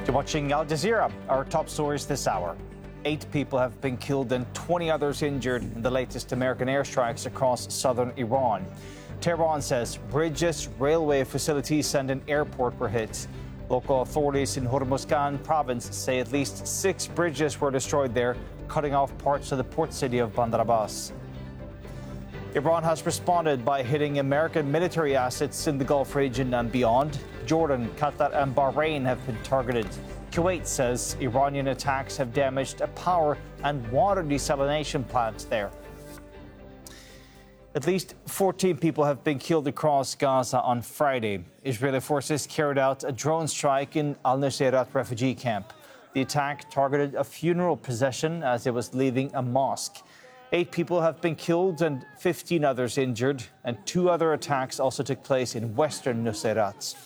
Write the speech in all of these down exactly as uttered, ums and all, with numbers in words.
You're watching Al Jazeera. Our top stories this hour. Eight people have been killed and twenty others injured in the latest American airstrikes across southern Iran. Tehran says bridges, railway facilities and an airport were hit. Local authorities in Hormuzgan province say at least six bridges were destroyed there, cutting off parts of the port city of Bandar Abbas. Iran has responded by hitting American military assets in the Gulf region and beyond. Jordan, Qatar and Bahrain have been targeted. Kuwait says Iranian attacks have damaged a power and water desalination plant there. At least fourteen people have been killed across Gaza on Friday. Israeli forces carried out a drone strike in Al-Nusayrat refugee camp. The attack targeted a funeral procession as it was leaving a mosque. Eight people have been killed and fifteen others injured, and two other attacks also took place in western Nusayrat.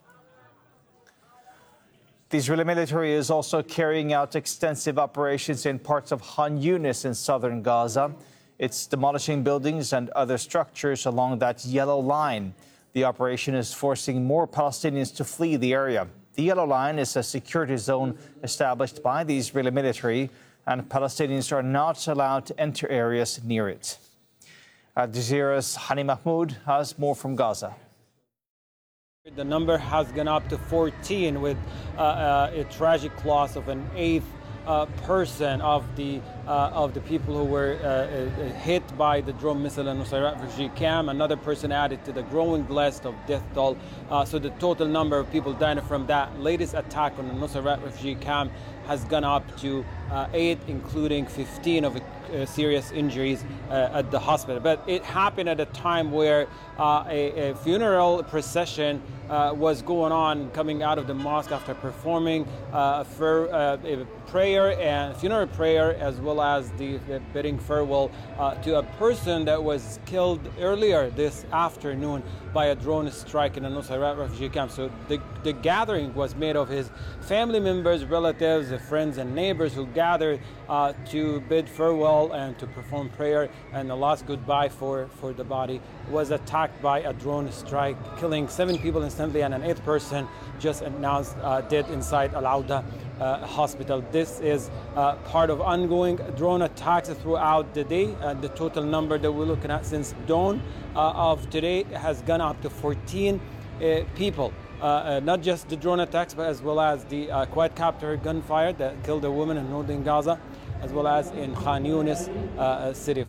The Israeli military is also carrying out extensive operations in parts of Khan Yunis in southern Gaza. It's demolishing buildings and other structures along that yellow line. The operation is forcing more Palestinians to flee the area. The yellow line is a security zone established by the Israeli military, and Palestinians are not allowed to enter areas near it. Al Jazeera's Hani Mahmoud has more from Gaza. The number has gone up to fourteen, with uh, uh, a tragic loss of an eighth uh, person of the uh, of the people who were uh, uh, hit by the drone missile in Nusayrat refugee camp. Another person added to the growing list of death toll. Uh, so the total number of people dying from that latest attack on the Nusayrat refugee camp has gone up to uh, eight, including fifteen of uh, serious injuries uh, at the hospital. But it happened at a time where uh, a, a funeral procession uh, was going on, coming out of the mosque after performing uh, for, uh, a prayer and funeral prayer, as well as the, the bidding farewell uh, to a person that was killed earlier this afternoon by a drone strike in the Nusayrat refugee camp. So the, the gathering was made of his family members, relatives, friends and neighbors who gathered uh, to bid farewell and to perform prayer and the last goodbye for, for the body. Was attacked by a drone strike, killing seven people instantly, and an eighth person just announced uh, dead inside Al-Auda uh, hospital. This is uh, part of ongoing drone attacks throughout the day. Uh, the total number that we're looking at since dawn uh, of today has gone up to fourteen uh, people. Uh, uh, not just the drone attacks, but as well as the uh, quadcopter gunfire that killed a woman in northern Gaza, as well as in Khan Yunis uh, city.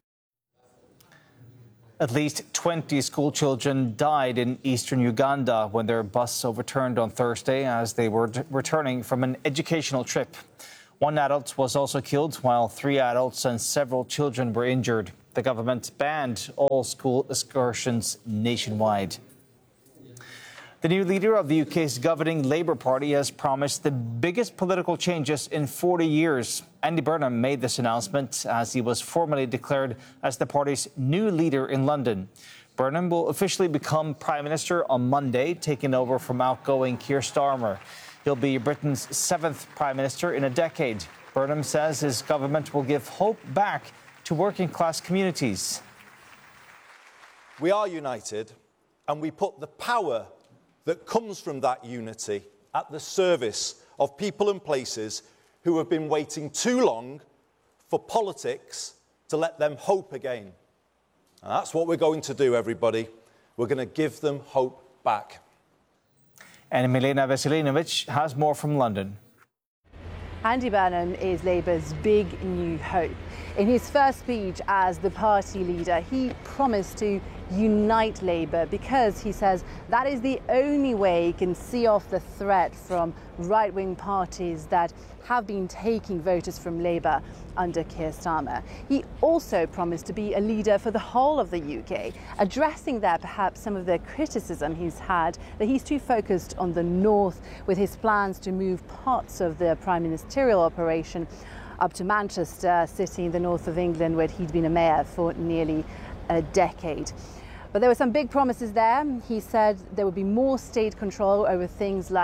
At least twenty school children died in eastern Uganda when their bus overturned on Thursday as they were returning from an educational trip. One adult was also killed, while three adults and several children were injured. The government banned all school excursions nationwide. The new leader of the U K's governing Labour Party has promised the biggest political changes in forty years. Andy Burnham made this announcement as he was formally declared as the party's new leader in London. Burnham will officially become Prime Minister on Monday, taking over from outgoing Keir Starmer. He'll be Britain's seventh Prime Minister in a decade. Burnham says his government will give hope back to working-class communities. We are united, and we put the power that comes from that unity at the service of people and places who have been waiting too long for politics to let them hope again. And that's what we're going to do, everybody. We're going to give them hope back. And Milena Veselinovic has more from London. Andy Burnham is Labour's big new hope. In his first speech as the party leader, he promised to unite Labour because he says that is the only way he can see off the threat from right-wing parties that have been taking voters from Labour under Keir Starmer. He also promised to be a leader for the whole of the U K, addressing there perhaps some of the criticism he's had that he's too focused on the north, with his plans to move parts of the prime ministerial operation up to Manchester, city in the north of England, where he'd been a mayor for nearly a decade. But there were some big promises there. He said there would be more state control over things like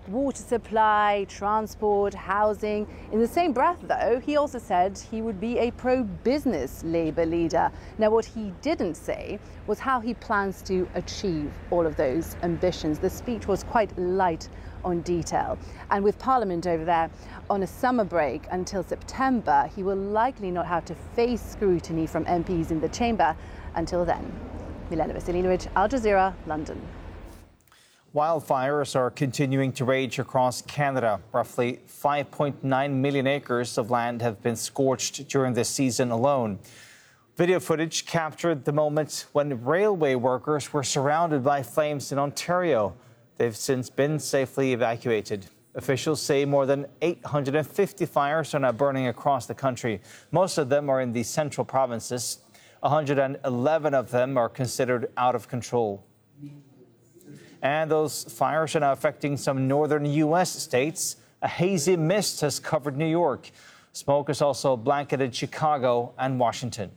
water supply, transport, housing. In the same breath, though, he also said he would be a pro-business Labour leader. Now, what he didn't say was how he plans to achieve all of those ambitions. The speech was quite light on detail. And with Parliament over there on a summer break until September, he will likely not have to face scrutiny from M Ps in the chamber until then. Milena Veselinovic, Al Jazeera, London. Wildfires are continuing to rage across Canada. Roughly five point nine million acres of land have been scorched during this season alone. Video footage captured the moment when railway workers were surrounded by flames in Ontario. They've since been safely evacuated. Officials say more than eight hundred fifty fires are now burning across the country. Most of them are in the central provinces. one hundred eleven of them are considered out of control. And those fires are now affecting some northern U S states. A hazy mist has covered New York. Smoke has also blanketed Chicago and Washington.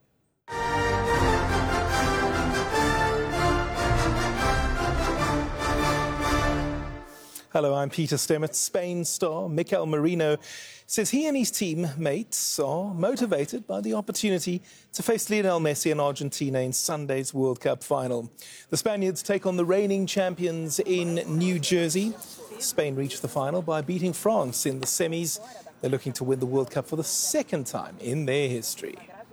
Hello, I'm Peter Stemmet. Spain star Mikel Merino says he and his teammates are motivated by the opportunity to face Lionel Messi and Argentina in Sunday's World Cup final. The Spaniards take on the reigning champions in New Jersey. Spain reached the final by beating France in the semis. They're looking to win the World Cup for the second time in their history.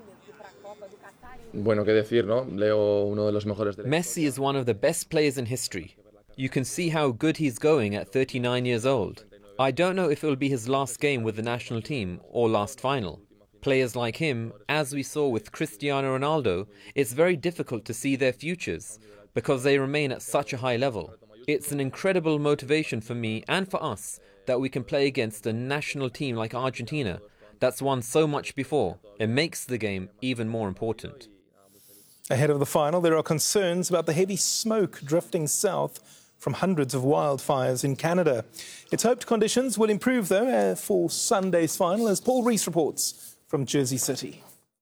Bueno, qué decir, ¿no? Leo uno de los mejores. Messi is one of the best players in history. You can see how good he's going at thirty-nine years old. I don't know if it will be his last game with the national team or last final. Players like him, as we saw with Cristiano Ronaldo, it's very difficult to see their futures because they remain at such a high level. It's an incredible motivation for me and for us that we can play against a national team like Argentina that's won so much before. It makes the game even more important. Ahead of the final, there are concerns about the heavy smoke drifting south from hundreds of wildfires in Canada. It's hoped conditions will improve, though, uh, for Sunday's final, as Paul Rees reports from Jersey City.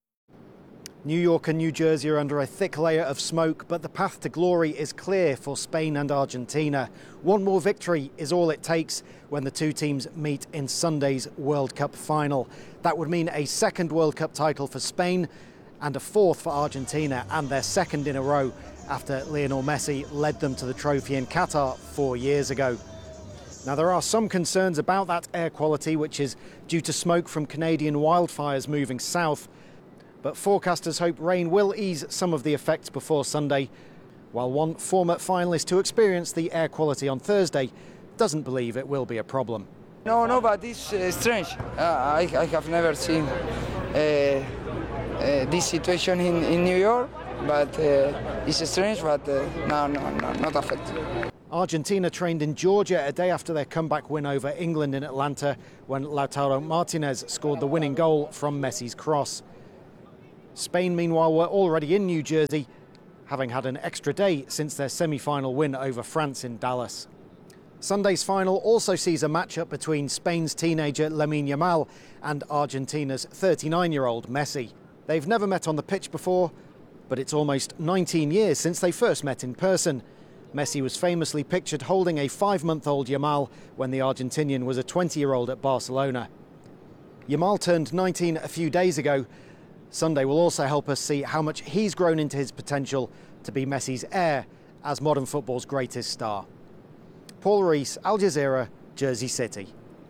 New York and New Jersey are under a thick layer of smoke, but the path to glory is clear for Spain and Argentina. One more victory is all it takes when the two teams meet in Sunday's World Cup final. That would mean a second World Cup title for Spain and a fourth for Argentina, and their second in a row after Lionel Messi led them to the trophy in Qatar four years ago. Now, there are some concerns about that air quality, which is due to smoke from Canadian wildfires moving south. But forecasters hope rain will ease some of the effects before Sunday, while one former finalist who experienced the air quality on Thursday doesn't believe it will be a problem. No, no, but it's uh, strange. Uh, I, I have never seen uh, uh, this situation in, in New York. But uh, it's strange, but uh, no, no, no, not affected. Argentina trained in Georgia a day after their comeback win over England in Atlanta when Lautaro Martinez scored the winning goal from Messi's cross. Spain, meanwhile, were already in New Jersey, having had an extra day since their semi-final win over France in Dallas. Sunday's final also sees a matchup between Spain's teenager Lamine Yamal and Argentina's thirty-nine-year-old Messi. They've never met on the pitch before, but it's almost nineteen years since they first met in person. Messi was famously pictured holding a five-month-old Yamal when the Argentinian was a twenty-year-old at Barcelona. Yamal turned nineteen a few days ago. Sunday will also help us see how much he's grown into his potential to be Messi's heir as modern football's greatest star. Paul Rees, Al Jazeera, Jersey City.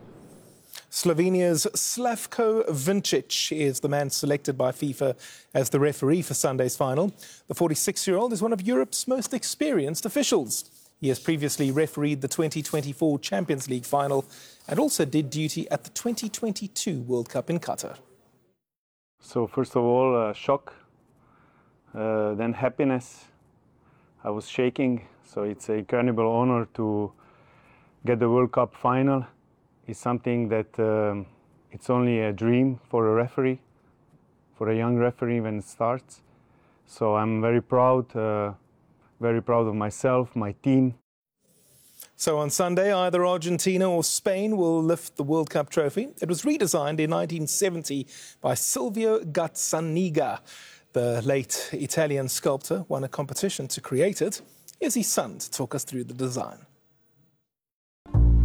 Slovenia's Slavko Vincic is the man selected by FIFA as the referee for Sunday's final. The forty-six-year-old is one of Europe's most experienced officials. He has previously refereed the twenty twenty-four Champions League final and also did duty at the twenty twenty-two World Cup in Qatar. So first of all, uh, shock, uh, then happiness. I was shaking, so it's an incredible honor to get the World Cup final. It's something that um, it's only a dream for a referee, for a young referee when it starts. So I'm very proud, uh, very proud of myself, my team. So on Sunday, either Argentina or Spain will lift the World Cup trophy. It was redesigned in nineteen seventy by Silvio Gazzaniga. The late Italian sculptor won a competition to create it. Here's his son to talk us through the design.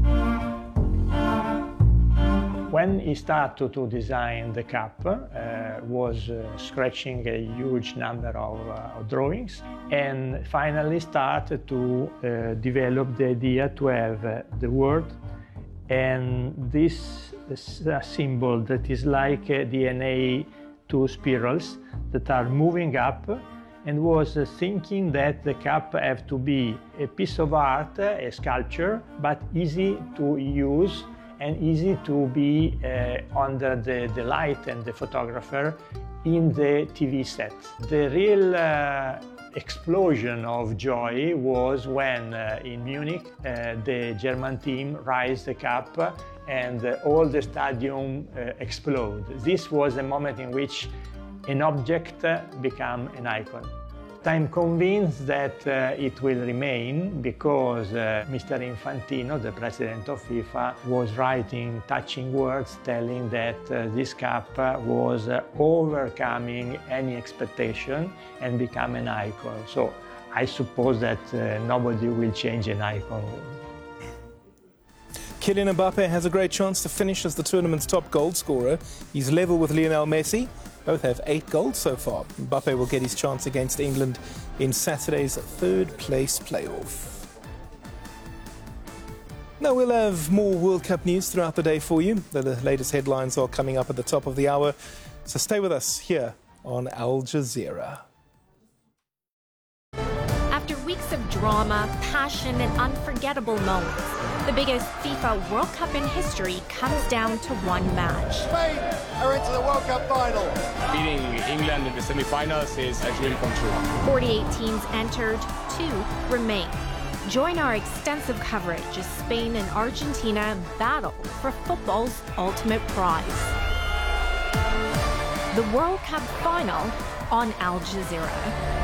when he started to design the cup, uh, was uh, scratching a huge number of uh, drawings, and finally started to uh, develop the idea to have uh, the word and this is a symbol that is like a D N A two spirals that are moving up, and was uh, thinking that the cup have to be a piece of art, a sculpture, but easy to use and easy to be uh, under the, the light and the photographer in the T V set. The real uh, explosion of joy was when uh, in Munich uh, the German team raised the cup and uh, all the stadium uh, exploded. This was a moment in which an object uh, became an icon. I'm convinced that uh, it will remain because uh, Mister Infantino, the president of FIFA, was writing touching words telling that uh, this cup uh, was uh, overcoming any expectation and become an icon. So I suppose that uh, nobody will change an icon. Kylian Mbappe has a great chance to finish as the tournament's top goal scorer. He's level with Lionel Messi. Both have eight goals so far. Mbappe will get his chance against England in Saturday's third-place playoff. Now, we'll have more World Cup news throughout the day for you. The latest headlines are coming up at the top of the hour, so stay with us here on Al Jazeera. After weeks of drama, passion, and unforgettable moments, the biggest FIFA World Cup in history comes down to one match. Spain are into the World Cup final. Beating England in the semi-finals is a dream come true. forty-eight teams entered, two remain. Join our extensive coverage as Spain and Argentina battle for football's ultimate prize. The World Cup final on Al Jazeera.